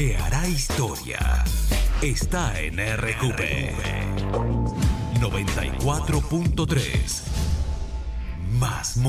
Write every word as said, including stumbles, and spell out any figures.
que hará historia está en R Q P noventa y cuatro punto tres. Más